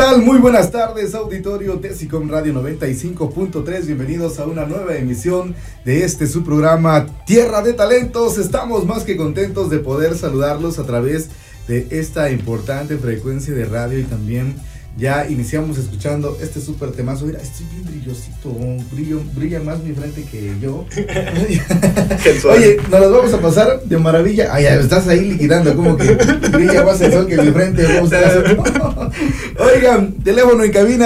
tal? Muy buenas tardes, auditorio de SICOM Radio 95.3. Bienvenidos a una nueva emisión de su programa Tierra de Talentos. Estamos más que contentos de poder saludarlos a través de esta importante frecuencia de radio y también ya iniciamos escuchando este súper temazo. Mira, estoy bien brillosito, brilla más mi frente que yo. Oye, nos las vamos a pasar de maravilla. Ay, ya estás ahí liquidando, como que brilla más el sol que mi frente. Oigan, teléfono en cabina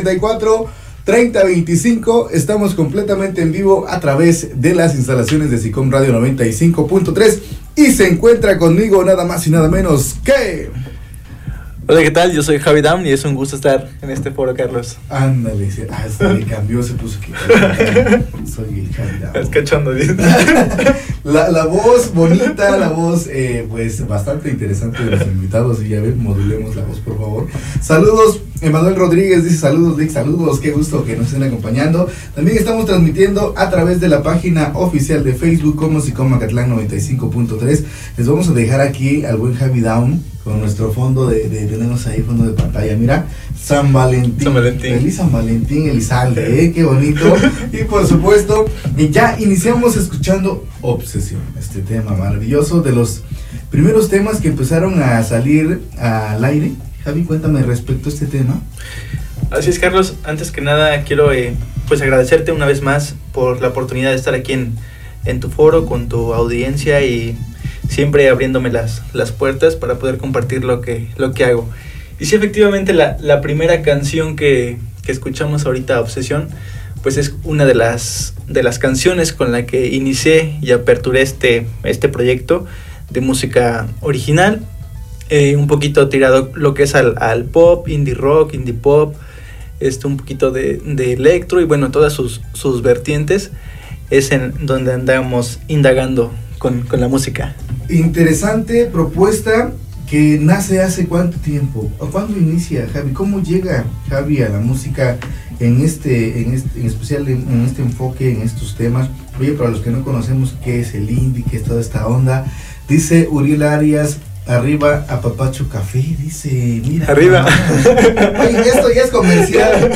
534-3025. Estamos completamente en vivo a través de las instalaciones de SICOM Radio 95.3 y se encuentra conmigo nada más y nada menos que... Hola, ¿qué tal? Yo soy Javi Down y es un gusto estar en este foro, Carlos. Ándale, me cambió, se puso que soy el Javi Down. Es cachondo, bien. La voz bonita, la voz pues bastante interesante de los invitados. Y ya ven, modulemos la voz, por favor. Saludos, Emanuel Rodríguez dice saludos, Lick, saludos, qué gusto que nos estén acompañando. También estamos transmitiendo a través de la página oficial de Facebook como SICOM Macatlán 95.3. Les vamos a dejar aquí al buen Javi Down con nuestro fondo tenemos ahí fondo de pantalla, mira, San Valentín. Feliz San Valentín, Elizalde, qué bonito. Y por supuesto, ya iniciamos escuchando Obsesión, este tema maravilloso, de los primeros temas que empezaron a salir al aire. Javi, cuéntame respecto a este tema. Así es, Carlos, antes que nada quiero pues agradecerte una vez más por la oportunidad de estar aquí en tu foro, con tu audiencia y siempre abriéndome las puertas para poder compartir lo que hago. Y sí, efectivamente, la primera canción que escuchamos ahorita, Obsesión, pues es una de las canciones con la que inicié y aperturé este proyecto de música original, un poquito tirado lo que es al pop, indie rock, indie pop, un poquito de electro y bueno, todas sus vertientes es en donde andamos indagando con la música. Interesante propuesta que nace hace cuánto tiempo, o cuándo inicia, Javi, cómo llega Javi a la música en especial en este enfoque, en estos temas. Oye, para los que no conocemos qué es el indie, qué es toda esta onda, dice Uriel Arias, arriba Apapacho Café, dice, mira. Arriba. Oye, esto ya es comercial.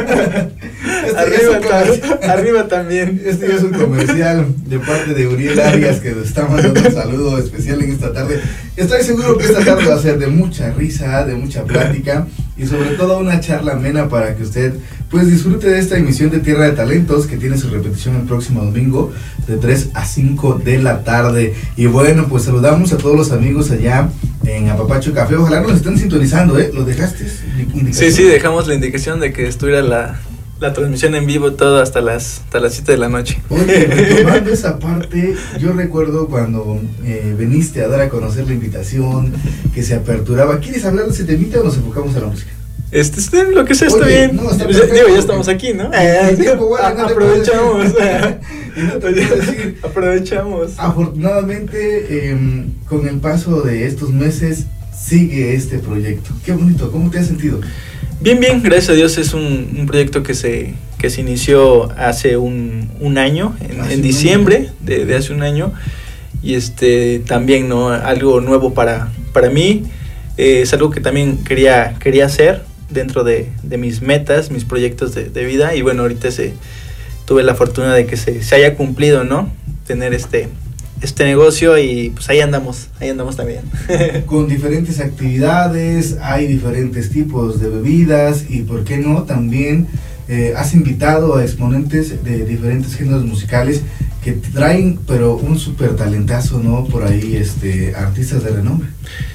Arriba también. Este ya es un comercial de parte de Uriel Arias, que nos está mandando un saludo especial en esta tarde. Estoy seguro que esta tarde va a ser de mucha risa, de mucha plática y sobre todo una charla amena para que usted pues disfrute de esta emisión de Tierra de Talentos, que tiene su repetición el próximo domingo de 3 a 5 de la tarde. Y bueno, pues saludamos a todos los amigos allá en Apapacho Café. Ojalá nos estén sintonizando, ¿Lo dejaste? Sí, dejamos la indicación de que estuviera la transmisión en vivo todo hasta las 7 de la noche. Oye, retomando esa parte, yo recuerdo cuando viniste a dar a conocer la invitación, que se aperturaba. ¿Quieres hablar de ese temita o nos enfocamos a la música? Lo que sea está bien. No, está digo, ya estamos aquí, ¿no? Aprovechamos. Aprovechamos. Afortunadamente, con el paso de estos meses, sigue este proyecto. Qué bonito, ¿cómo te has sentido? Bien, gracias a Dios. Es un proyecto que se inició hace un año, en diciembre de hace un año. Y también, ¿no? Algo nuevo para mí. Es algo que también quería hacer dentro de mis metas, mis proyectos de vida. Y bueno, ahorita tuve la fortuna de que se haya cumplido, ¿no? Tener este negocio y pues ahí andamos también. Con diferentes actividades, hay diferentes tipos de bebidas y por qué no, también has invitado a exponentes de diferentes géneros musicales que traen pero un súper talentazo, ¿no? Por ahí artistas de renombre.